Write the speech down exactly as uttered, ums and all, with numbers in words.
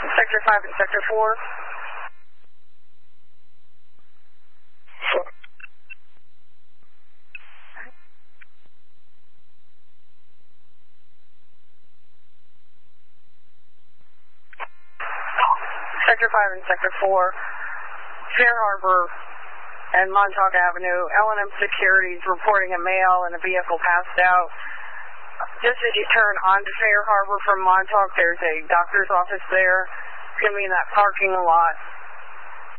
Sector five and Sector four. Sector five and Sector four, Fair Harbor and Montauk Avenue. L and M Securities reporting a male in a vehicle passed out. Just as you turn onto Fair Harbor from Montauk, there's a doctor's office there. It's going to be in that parking lot.